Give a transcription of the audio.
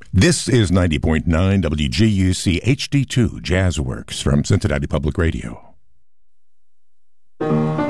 This is 90.9 WGUC HD2 Jazzworks from Cincinnati Public Radio.